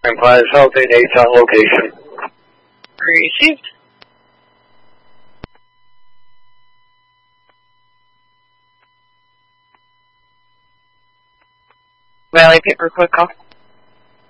Empire South 88 on location. Received. Valley paper, quick call.